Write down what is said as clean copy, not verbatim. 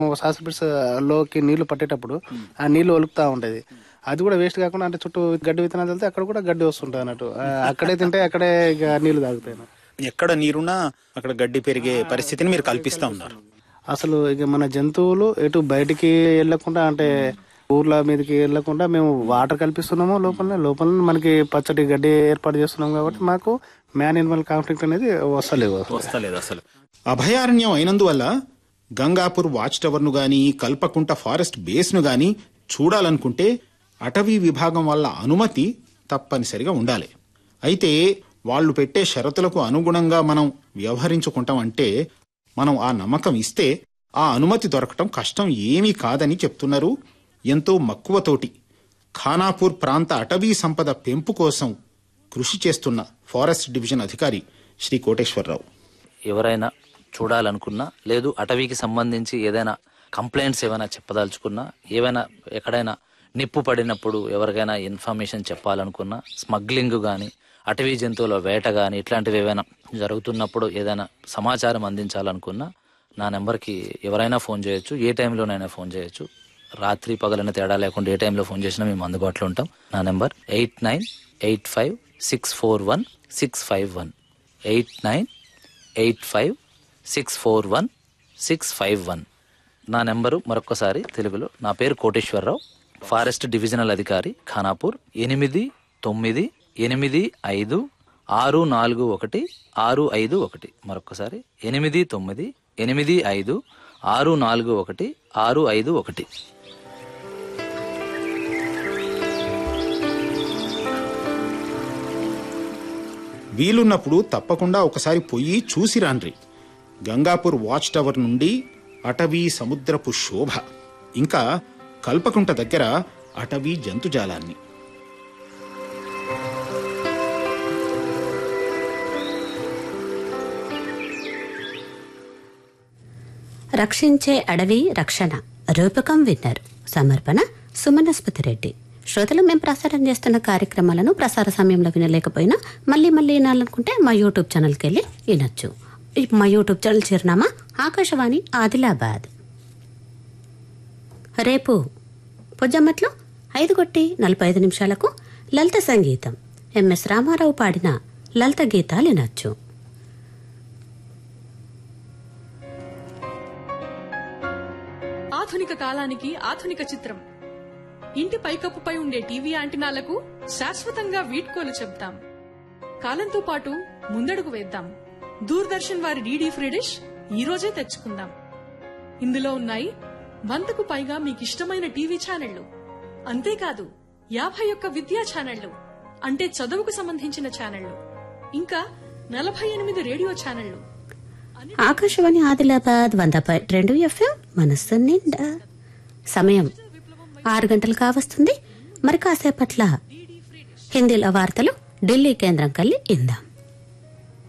సాసపిట్స్ లోకి నీళ్లు పట్టేటప్పుడు ఆ నీళ్లు ఒలుకుతా ఉంటది. అది కూడా వేస్ట్ కాకుండా అంటే చుట్టూ గడ్డి విత్తనాలు వెళ్తే అక్కడ కూడా గడ్డి వస్తుంటది అన్నట్టు. అక్కడే తింటే అక్కడే ఇక నీళ్లు తాగుతాయి. ఎక్కడ నీరున్నా అక్కడ గడ్డి పెరిగే పరిస్థితిని మీరు కల్పిస్తా ఉన్నారు. అసలు ఇక మన జంతువులు ఎటు బయటికి వెళ్లకుండా అంటే ఊర్ల మీదకి వెళ్లకుండా మేము వాటర్ కల్పిస్తున్నాము. లోపల మనకి పచ్చటి గడ్డి ఏర్పాటు చేస్తున్నాం కాబట్టి మాకు మ్యాన్ యానిమల్ కాన్ఫ్లిక్ట్ అనేది వస్తలేదు అసలు. అభయారణ్యం అయినందువల్ల గంగాపూర్ వాచ్ టవర్ ను గాని, కల్పకుంట ఫారెస్ట్ బేస్ ను గాని చూడాలనుకుంటే అటవీ విభాగం వల్ల అనుమతి తప్పనిసరిగా ఉండాలి. అయితే వాళ్లు పెట్టే షరతులకు అనుగుణంగా మనం వ్యవహరించుకుంటామంటే, మనం ఆ నమ్మకం ఇస్తే ఆ అనుమతి దొరకటం కష్టం ఏమీ కాదని చెప్తున్నారు ఎంతో మక్కువతోటి ఖానాపూర్ ప్రాంత అటవీ సంపద పెంపు కోసం కృషి చేస్తున్న ఫారెస్ట్ డివిజన్ అధికారి శ్రీ కోటేశ్వరరావు. ఎవరైనా చూడాలనుకున్నా, లేదు అటవీకి సంబంధించి ఏదైనా కంప్లైంట్స్ ఏమైనా చెప్పదలుచుకున్నా, ఏవైనా ఎక్కడైనా నిప్పు పడినప్పుడు ఎవరికైనా ఇన్ఫర్మేషన్ చెప్పాలనుకున్నా, స్మగ్లింగ్ కానీ, అటవీ జంతువుల వేట కానీ ఇట్లాంటివి ఏవైనా జరుగుతున్నప్పుడు ఏదైనా సమాచారం అందించాలనుకున్నా నా నెంబర్కి ఎవరైనా ఫోన్ చేయొచ్చు. ఏ టైంలోనైనా ఫోన్ చేయొచ్చు. రాత్రి పగలని తేడా లేకుండా ఏ టైంలో ఫోన్ చేసినా మేము అందుబాటులో ఉంటాం. నా నెంబర్ 8985641651 8985641651. నా నెంబరు మరొకసారి తెలుగులో. నా పేరు కోటేశ్వరరావు, ఫారెస్ట్ డివిజనల్ అధికారి, ఖానాపూర్. 8985641651. మరొకసారి 8985641651. వీలున్నప్పుడు తప్పకుండా ఒకసారి పొయ్యి చూసిరాండ్రి. గంగాపూర్ వాచ్ టవర్ నుండి అటవీ సముద్రపు శోభ, ఇంకా కల్పకుంట దగ్గర అటవీ జంతుజాలాన్ని. రక్షించే అడవి రక్షణ రూపకం విన్నారు. సమర్పణ సుమనస్పతి రెడ్డి. శ్రోతలు, మేము ప్రసారం చేస్తున్న కార్యక్రమాలను ప్రసార సమయంలో వినలేకపోయినా మళ్ళీ వినాలనుకుంటే మా యూట్యూబ్ ఛానల్కి వెళ్ళి వినొచ్చు. మా యూట్యూబ్ ఛానల్ చిరునామా ఆకాశవాణి ఆదిలాబాద్. రేపు పొజ్జమ్మట్లో 5:45 లలిత సంగీతం, ఎంఎస్ రామారావు పాడిన లలిత గీతాలు వినొచ్చు. ఆధునిక కాలానికి ఆధునిక చిత్రం. ఇంటి పైకప్పుపై ఉండే టీవీ యాంటినాలకు శాశ్వతంగా వీడ్కోలు చెప్తాం. కాలంతో పాటు ముందడుగు వేద్దాం. దూరదర్శన్ వారి డీడీ ఫ్రీ డిష్ ఈ రోజే తెచ్చుకుందాం. ఇందులో ఉన్నాయి 100కు పైగా మీకిష్టమైన టీవీ ఛానళ్లు. అంతేకాదు 51 విద్యా ఛానళ్లు, అంటే చదువుకు సంబంధించిన ఛానళ్లు, ఇంకా 48 రేడియో ఛానళ్లు. ఆకాశవాణి ఆదిలాబాద్ 100.2 FM మనస్సు నిండా. సమయం 6 గంటలు కావస్తుంది. మరి కాసేపట్ల హిందీలో వార్తలు ఢిల్లీ కేంద్రం కల్లి ఇందాం.